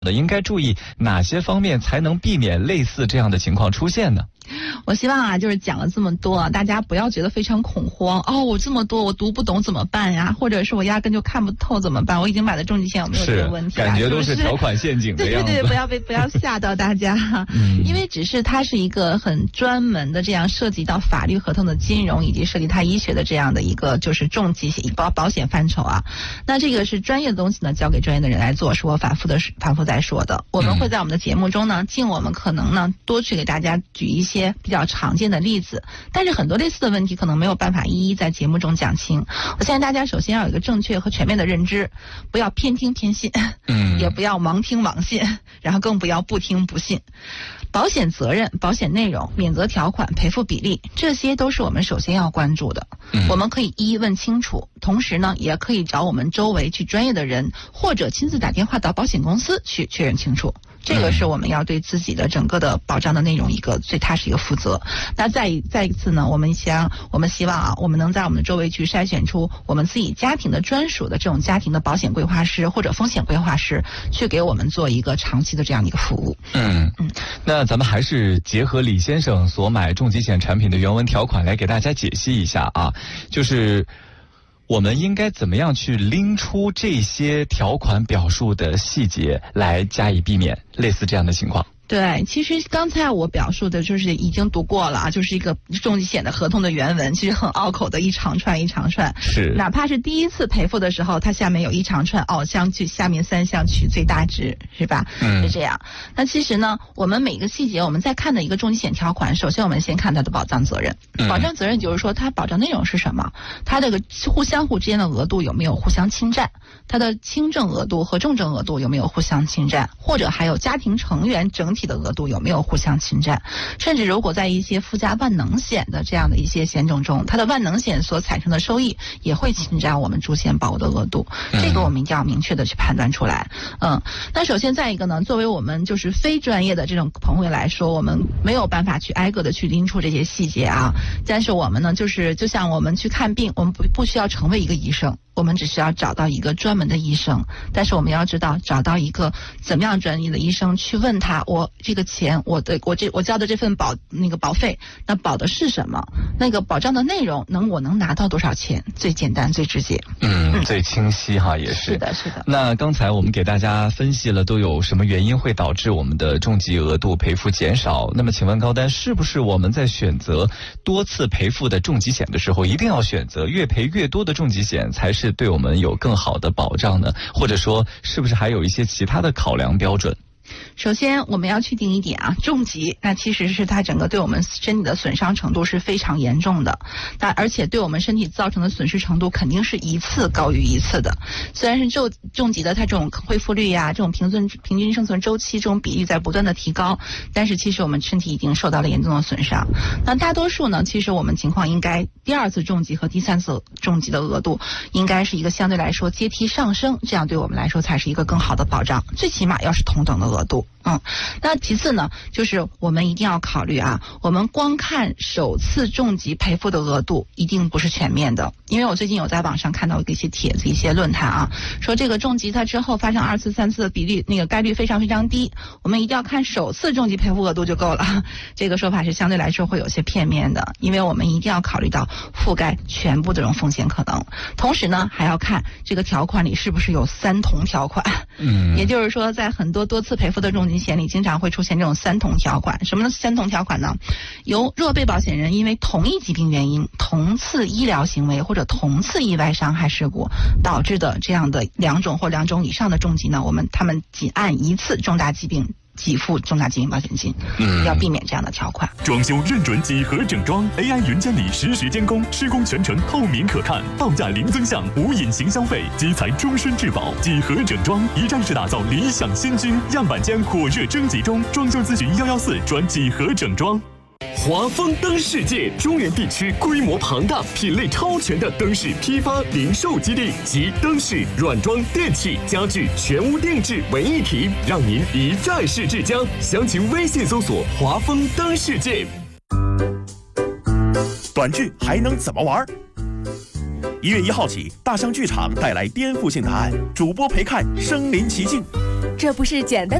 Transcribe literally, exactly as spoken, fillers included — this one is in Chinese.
应该注意哪些方面才能避免类似这样的情况出现呢？ 我希望啊，就是讲了这么多啊，大家不要觉得非常恐慌哦。我这么多我读不懂怎么办呀？或者是我压根就看不透怎么办？我已经买了重疾险，有没有这个问题啊？ 感觉都是条款陷阱的样子。 对对对，不要被不要吓到大家，嗯、因为只是它是一个很专门的这样涉及到法律合同的金融以及涉及它医学的这样的一个就是重疾险保保险范畴啊。那这个是专业的东西呢，交给专业的人来做，是我反复的反复在说的。我们会在我们的节目中呢，尽我们可能呢，多去给大家举一些比较常见的例子，但是很多类似的问题可能没有办法一一在节目中讲清。我相信大家首先要有一个正确和全面的认知，不要偏听偏信，嗯，也不要盲听盲信，然后更不要不听不信。保险责任、保险内容、免责条款、赔付比例，这些都是我们首先要关注的。嗯、我们可以一一问清楚，同时呢，也可以找我们周围去专业的人，或者亲自打电话到保险公司去确认清楚。这个是我们要对自己的整个的保障的内容一个最踏实一个负责。那再一再一次呢，我们想我们希望啊，我们能在我们的周围去筛选出我们自己家庭的专属的这种家庭的保险规划师或者风险规划师，去给我们做一个长期的这样的一个服务。 嗯嗯，那咱们还是结合李先生所买重疾险产品的原文条款来给大家解析一下啊，就是我们应该怎么样去拎出这些条款表述的细节来加以避免类似这样的情况？ 对，其实刚才我表述的就是已经读过了啊，就是一个重疾险的合同的原文，其实很拗口的一长串一长串。 是， 哪怕是第一次赔付的时候，它下面有一长串哦，相取下面三项取最大值，是吧？嗯，是这样。那其实呢，我们每个细节我们在看的一个重疾险条款，首先我们先看它的保障责任。嗯、保障责任就是说它保障内容是什么，它这个互相互之间的额度有没有互相侵占，它的轻症额度和重症额度有没有互相侵占，或者还有家庭成员整体的额度有没有互相侵占，甚至如果在一些附加万能险的这样的一些险种中，它的万能险所产生的收益也会侵占我们主险保额的额度，这个我们一定要明确的去判断出来。嗯，那首先再一个呢，作为我们就是非专业的这种朋友来说，我们没有办法去挨个的去拎出这些细节啊，但是我们呢，就是就像我们去看病，我们不不需要成为一个医生，我们只需要找到一个专门的医生，但是我们要知道找到一个怎么样专业的医生去问他，我这个钱我的我这我交的这份保那个保费，那保的是什么？那个保障的内容能我能拿到多少钱？最简单最直接， 嗯，嗯最清晰哈，也是。 是的，是的。 那刚才我们给大家分析了都有什么原因会导致我们的重疾额度赔付减少？那么请问高丹，是不是我们在选择多次赔付的重疾险的时候，一定要选择越赔越多的重疾险才是对我们有更好的保障呢？或者说是不是还有一些其他的考量标准？ 首先我们要去定一点啊，重疾那其实是它整个对我们身体的损伤程度是非常严重的，那而且对我们身体造成的损失程度肯定是一次高于一次的。虽然是重重疾的它这种恢复率呀、啊、这种平均平均生存周期这种比例在不断的提高，但是其实我们身体已经受到了严重的损伤。那大多数呢，其实我们情况应该第二次重疾和第三次重疾的额度应该是一个相对来说阶梯上升，这样对我们来说才是一个更好的保障，最起码要是同等的额度。嗯，那其次呢，就是我们一定要考虑啊，我们光看首次重疾赔付的额度一定不是全面的，因为我最近有在网上看到一些帖子、一些论坛啊，说这个重疾它之后发生二次、三次的比例那个概率非常非常低，我们一定要看首次重疾赔付额度就够了。这个说法是相对来说会有些片面的，因为我们一定要考虑到覆盖全部这种风险可能，同时呢还要看这个条款里是不是有三同条款。嗯，也就是说在很多多次赔付的重疾险里经常会出现这种三同条款。什么是三同条款呢？由若被保险人因为同一疾病原因、同次医疗行为或者同次意外伤害事故导致的这样的两种或两种以上的重疾呢，我们他们仅按一次重大疾病给付重大疾病保险金，嗯，要避免这样的条款。 装修认准几何整装 ，A I 云监理实时监工，施工全程透明可看，报价零增项，无隐形消费，基材终身质保。几何整装一站式打造理想新居，样板间火热征集中，装修咨询幺幺四转几何整装。华丰灯世界中原地区规模庞大、品类超全的灯饰批发零售基地，集灯饰、软装、电器、家具全屋定制为一体，让您一站式至家。详情微信搜索“华丰灯世界”。 短剧还能怎么玩？一月一号起，大象剧场带来颠覆性答案，主播陪看身临其境。 这不是简单